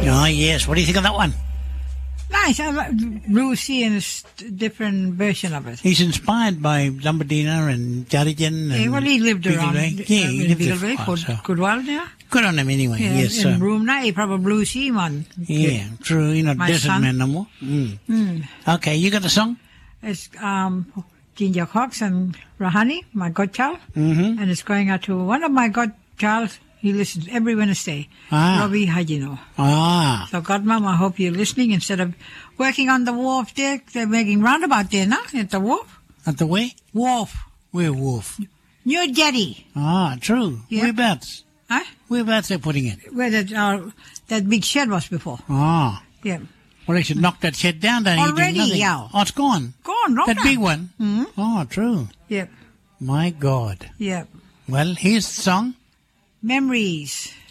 Oh, yes. What do you think of that one? Nice. I like Lucy and a different version of it. He's inspired by Lombardina and Jarijan. Yeah, well, he lived around he lived there for a while, for so. good while now. Good on him anyway, Yeah, yes. in Broome, he probably Blue Sea man. Yeah, true. You're not My desert son. man no more. Okay, you got the song? It's Ginger Cox and Rahani, my godchild. Mm-hmm. And it's going out to one of my godchilds. He listens every Wednesday. Robbie Hajino. Ah. So, Godmom, I hope you're listening. Instead of working on the wharf there, they're making roundabout there now, at the wharf. At the where? Wharf. Where wharf? New jetty. Ah, true. Yeah. Whereabouts? Huh? Whereabouts they're putting it? Where that big shed was before. Ah. Yeah. Well, they should knock that shed down, don't you? Already, Nothing. yeah. Oh, it's gone. Gone, wrong That now. big one? Mm-hmm. Oh, true. Yep. My God. Yep. Well, here's the song. Memories.